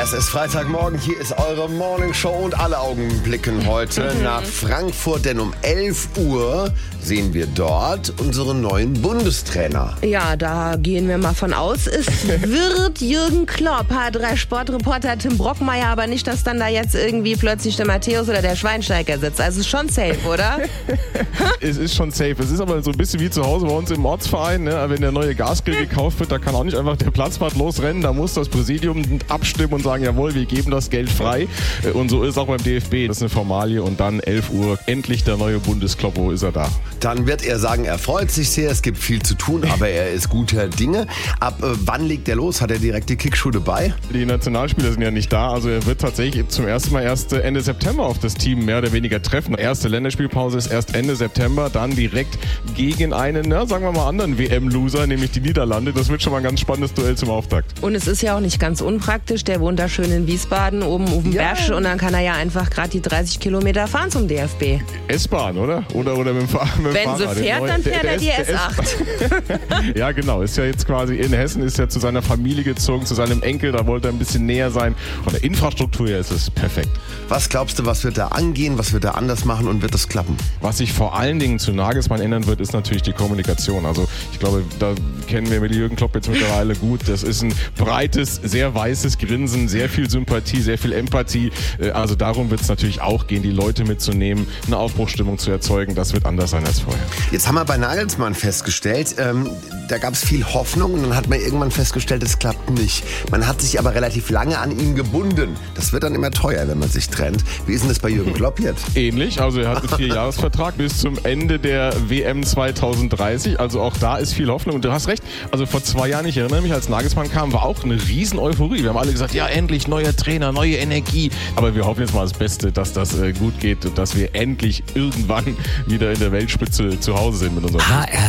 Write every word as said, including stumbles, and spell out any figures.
Es ist Freitagmorgen, hier ist eure Morning Show und alle Augen blicken heute nach Frankfurt, denn um elf Uhr sehen wir dort unseren neuen Bundestrainer. Ja, da gehen wir mal von aus. Es wird Jürgen Klopp, H drei Sportreporter Tim Brockmeier, aber nicht, dass dann da jetzt irgendwie plötzlich der Matthäus oder der Schweinsteiger sitzt. Also ist schon safe, oder? Es ist schon safe. Es ist aber so ein bisschen wie zu Hause bei uns im Ortsverein. Ne? Wenn der neue Gasgrill gekauft wird, da kann auch nicht einfach der Platzwart losrennen. Da muss das Präsidium abstimmen und sagen, jawohl, wir geben das Geld frei. Und so ist es auch beim D F B. Das ist eine Formalie und dann elf Uhr, endlich der neue Bundesklopp. Wo ist er da? Dann wird er sagen, er freut sich sehr, es gibt viel zu tun, aber er ist guter Dinge. Ab äh, wann legt er los? Hat er direkt die Kickschuhe dabei? Die Nationalspieler sind ja nicht da, also er wird tatsächlich zum ersten Mal erst Ende September auf das Team mehr oder weniger treffen. Erste Länderspielpause ist erst Ende September, dann direkt gegen einen, na, sagen wir mal, anderen W M-Loser, nämlich die Niederlande. Das wird schon mal ein ganz spannendes Duell zum Auftakt. Und es ist ja auch nicht ganz unpraktisch, der wohnt da schön in Wiesbaden, oben auf dem Ja. Berg, und dann kann er ja einfach gerade die dreißig Kilometer fahren zum D F B. S-Bahn, oder? Oder, oder mit dem, Fahr mit dem Wenn Fahrrad. sie fährt, Der dann neue- fährt der- er die der S acht. Ja, genau. Ist ja jetzt quasi in Hessen, ist ja zu seiner Familie gezogen, zu seinem Enkel. Da wollte er ein bisschen näher sein. Von der Infrastruktur her ist es perfekt. Was glaubst du, was wird da angehen, was wird er anders machen und wird das klappen? Was sich vor allen Dingen zu Nagelsmann ändern wird, ist natürlich die Kommunikation. Also ich glaube, da kennen wir mit Jürgen Klopp jetzt mittlerweile gut. Das ist ein breites, sehr weißes Grinsen, sehr viel Sympathie, sehr viel Empathie. Äh, Also darum wird es natürlich auch gehen, die Leute mitzunehmen, eine Aufbruchsstimmung zu erzeugen. Das wird anders sein als vorher. Jetzt haben wir bei Nagelsmann festgestellt, ähm, da gab es viel Hoffnung und dann hat man irgendwann festgestellt, es klappt nicht. Man hat sich aber relativ lange an ihn gebunden. Das wird dann immer teuer, wenn man sich trennt. Wie ist denn das bei Jürgen Klopp jetzt? Ähnlich, also er hat einen Vierjahresvertrag bis zum Ende der W M zwanzig dreißig, also auch da ist viel Hoffnung. Und du hast recht, also vor zwei Jahren, ich erinnere mich, als Nagelsmann kam, war auch eine riesen Euphorie. Wir haben alle gesagt, ja endlich, neuer Trainer, neue Energie. Aber wir hoffen jetzt mal das Beste, dass das äh, gut geht und dass wir endlich irgendwann wieder in der Weltspitze zu Hause sind mit unserem H R